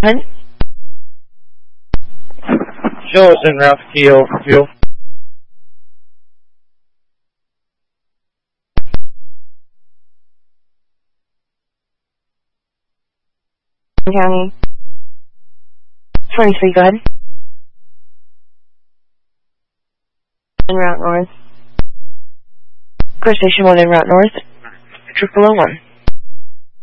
Show us in route key overview. County. 23, go ahead. En route north. Car Station 1 en route north. Tripolo 1.